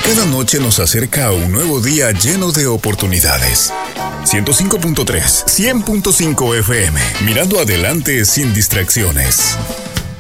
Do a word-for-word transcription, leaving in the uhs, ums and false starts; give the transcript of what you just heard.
Cada noche nos acerca a un nuevo día lleno de oportunidades. ciento cinco punto tres, cien punto cinco F M, mirando adelante sin distracciones.